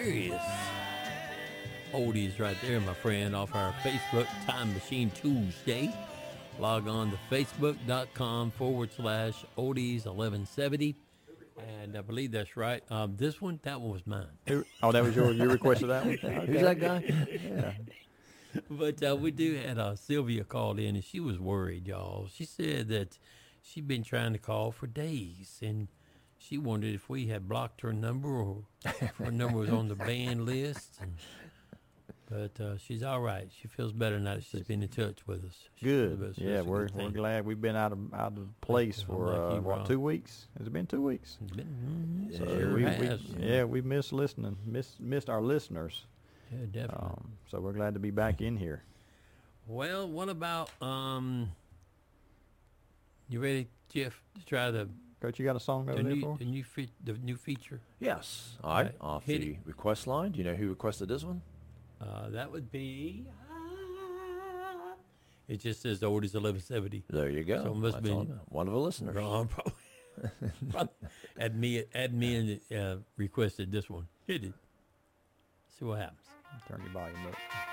Serious oldies right there, my friend, off our Facebook Time Machine Tuesday. Log on to facebook.com/oldies1170. And I believe that's right. This one, that one was mine. Oh, that was yours. You requested that one? Who's that guy? Yeah. But we do had Sylvia called in, and she was worried, y'all. She said that she'd been trying to call for days, and she wondered if we had blocked her number or if her number was on the banned list. But she's all right. She feels better now that she's been in touch with us. Good. Yeah, we're glad. We've been out of place for 2 weeks. Has it been 2 weeks? It's been, So sure has. we missed listening. Missed our listeners. Yeah, definitely. So we're glad to be back in here. Well, what about you ready, Jeff, to try Coach, you got a song over there for us? the new feature? Yes. All right. Off Hit the it. request line. Do you know who requested this one? That would be. It just says the oldies 1170. There you go. So it must That's be on one of the listeners. Ron probably. Admin requested this one. Hit it. See what happens. Turn your volume up.